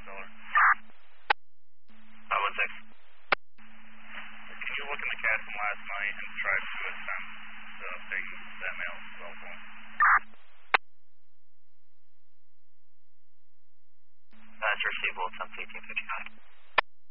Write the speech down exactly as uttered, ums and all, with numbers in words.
Stellar. five one six. Can you look in the cache from last night and try to attempt to ping that male's cell phone? That's receivable, attempt eighteen fifty-nine.